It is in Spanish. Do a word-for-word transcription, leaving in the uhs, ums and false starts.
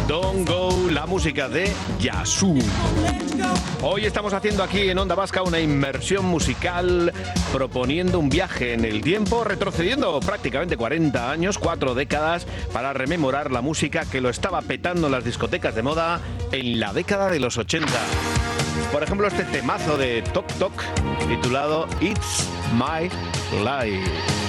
Don't Go, la música de Yazoo. Hoy estamos haciendo aquí en Onda Vasca una inmersión musical, proponiendo un viaje en el tiempo, retrocediendo prácticamente cuarenta años, cuatro décadas, para rememorar la música que lo estaba petando en las discotecas de moda en la década de los ochenta. Por ejemplo, este temazo de Tok Tok, titulado It's My Life.